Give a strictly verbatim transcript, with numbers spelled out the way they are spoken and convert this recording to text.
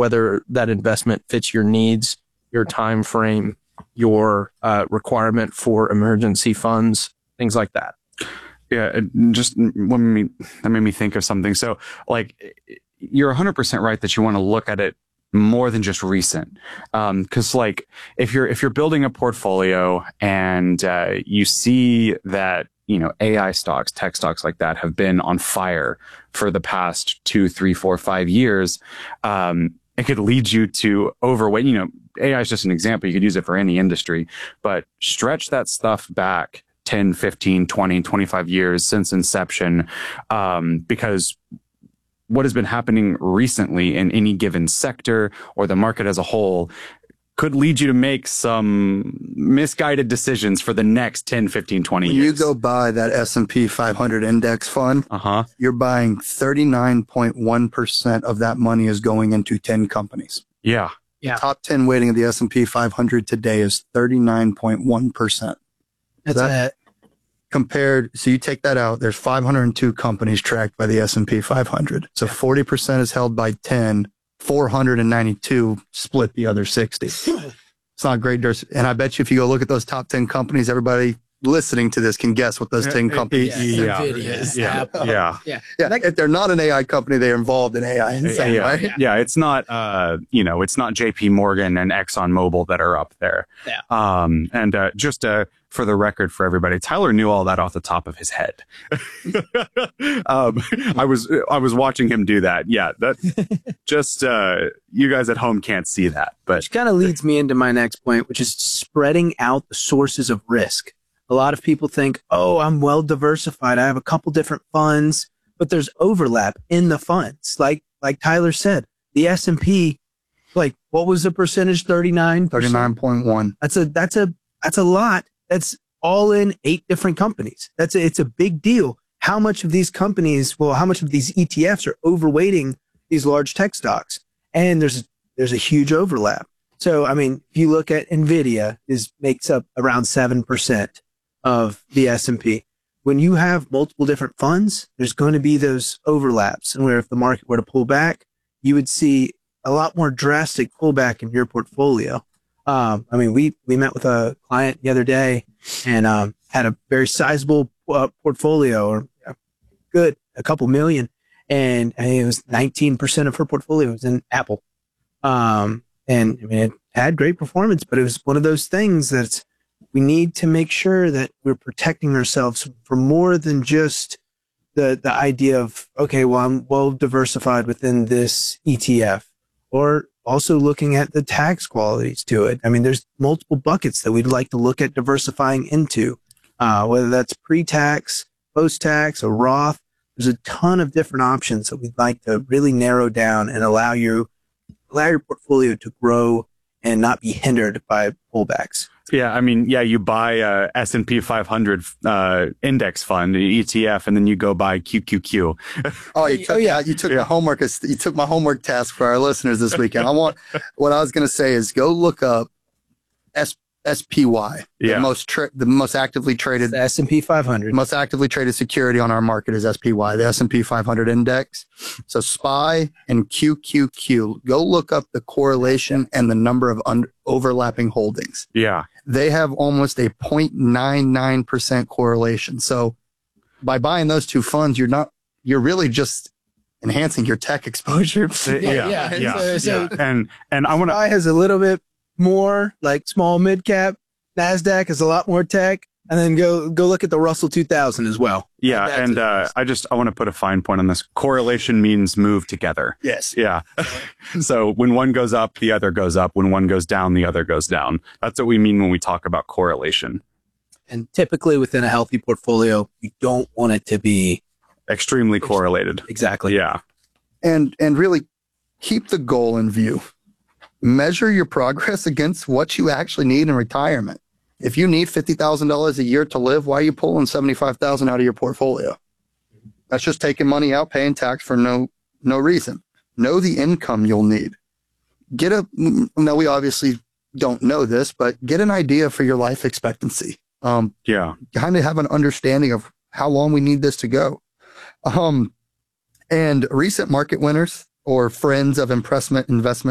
whether that investment fits your needs, your time frame, your uh, requirement for emergency funds, things like that. Yeah, it just let me that made me think of something. So, like, you're one hundred percent right that you want to look at it more than just recent, because um, like if you're if you're building a portfolio and uh, you see that you know A I stocks, tech stocks like that have been on fire for the past two, three, four, five years, um, it could lead you to overweight. You know, A I is just an example. You could use it for any industry, but stretch that stuff back ten, fifteen, twenty, twenty-five years since inception, um, because what has been happening recently in any given sector or the market as a whole could lead you to make some misguided decisions for the next ten, fifteen, twenty when years. You go buy that S and P five hundred index fund, uh-huh. you're buying thirty-nine point one percent of that money is going into ten companies. Yeah. Yeah. Top ten weighting of the S and P five hundred today is thirty-nine point one percent. That's so that, it. Compared, so you take that out, there's five hundred two companies tracked by the S and P five hundred. So yeah. forty percent is held by ten, four hundred ninety-two split the other sixty. It's not great. And I bet you if you go look at those top ten companies, everybody listening to this can guess what those ten companies yeah, yeah. Nvidia, yeah. Apple. Yeah. Yeah. Yeah. If they're not an A I company, they're involved in A I in some yeah. way. Yeah. yeah. It's not, uh, you know, it's not J P Morgan and ExxonMobil that are up there. Yeah. Um, and, uh, just, uh, for the record for everybody, Tyler knew all that off the top of his head. um, I was, I was watching him do that. Yeah. That just, uh, you guys at home can't see that, but which kind of leads me into my next point, which is spreading out the sources of risk. A lot of people think, oh, I'm well diversified. I have a couple different funds, but there's overlap in the funds. Like, like Tyler said, the S and P, like, what was the percentage? thirty-nine? thirty-nine point one. That's a, that's a, that's a lot. That's all in eight different companies. That's a, it's a big deal. How much of these companies, well, how much of these E T Fs are overweighting these large tech stocks? And there's, there's a huge overlap. So, I mean, if you look at Nvidia, is makes up around seven percent of the S and P. When you have multiple different funds, there's going to be those overlaps. And where if the market were to pull back, you would see a lot more drastic pullback in your portfolio. Um, I mean, we, we met with a client the other day and, um, had a very sizable uh, portfolio, or a good, a couple million. And I mean, it was nineteen percent of her portfolio was in Apple. Um, and I mean, it had great performance, but it was one of those things that's, we need to make sure that we're protecting ourselves for more than just the, the idea of, okay, well, I'm well diversified within this E T F, or also looking at the tax qualities to it. I mean, there's multiple buckets that we'd like to look at diversifying into, uh, whether that's pre-tax, post-tax, a Roth. There's a ton of different options that we'd like to really narrow down and allow you, allow your portfolio to grow and not be hindered by pullbacks. Yeah, I mean, yeah, you buy a S and P five hundred uh, index fund, E T F, and then you go buy Q Q Q. Oh, you took, oh yeah, you took yeah. my homework. You took my homework task for our listeners this weekend. I want what I was going to say is go look up S S P Y, yeah. the most tra- the most actively traded the S and P five hundred. Most actively traded security on our market is S P Y, the S and P five hundred index. So S P Y and Q Q Q. Go look up the correlation and the number of un- overlapping holdings. Yeah. They have almost a zero point nine nine percent correlation. So by buying those two funds, you're not, you're really just enhancing your tech exposure. Yeah. Yeah. yeah. yeah. So, so yeah. And, and I want to, S P Y has a little bit more like small mid cap. NASDAQ is a lot more tech. And then go, go look at the Russell two thousand as well. Yeah. That's and, uh, I just, I want to put a fine point on this. Correlation means move together. Yes. Yeah. So when one goes up, the other goes up. When one goes down, the other goes down. That's what we mean when we talk about correlation. And typically within a healthy portfolio, you don't want it to be extremely correlated. Exactly. Yeah. And, and really keep the goal in view. Measure your progress against what you actually need in retirement. If you need fifty thousand dollars a year to live, why are you pulling seventy-five thousand dollars out of your portfolio? That's just taking money out, paying tax for no, no reason. Know the income you'll need. Get a, now we obviously don't know this, but get an idea for your life expectancy. Um, yeah. Kind of have an understanding of how long we need this to go. Um, and recent market winners or friends of investment investment